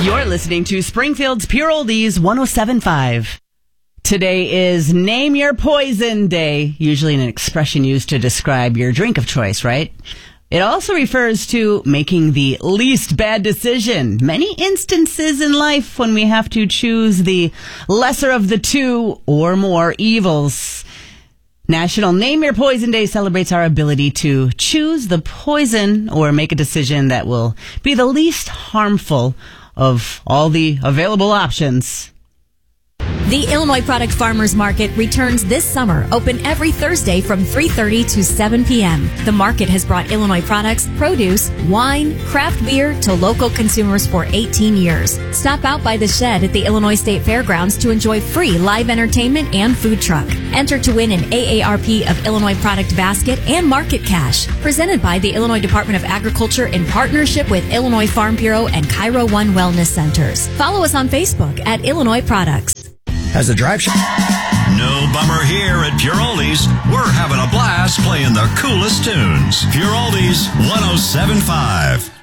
You're listening to Springfield's Pure Oldies 107.5. Today is Name Your Poison Day, usually an expression used to describe your drink of choice, right? It also refers to making the least bad decision. Many instances in life when we have to choose the lesser of the two or more evils. National Name Your Poison Day celebrates our ability to choose the poison or make a decision that will be the least harmful of all the available options. The Illinois Product Farmers Market returns this summer, open every Thursday from 3:30 to 7 p.m. The market has brought Illinois products, produce, wine, craft beer to local consumers for 18 years. Stop out by the shed at the Illinois State Fairgrounds to enjoy free live entertainment and food truck. Enter to win an AARP of Illinois Product Basket and Market Cash, presented by the Illinois Department of Agriculture in partnership with Illinois Farm Bureau and Cairo One Wellness Centers. Follow us on Facebook at Illinois Products. Has the drive shot? No bummer here at Pure Oldies. We're having a blast playing the coolest tunes. Pure Oldies 107.5.